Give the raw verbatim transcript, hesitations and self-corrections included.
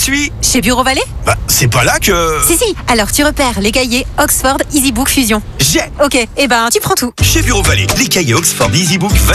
suis... Chez Bureau Vallée? Bah, c'est pas là que... Si, si. Alors, tu repères les cahiers Oxford EasyBook Fusion. J'ai... Ok, et ben, tu prends tout. Chez Bureau Vallée, les cahiers Oxford EasyBook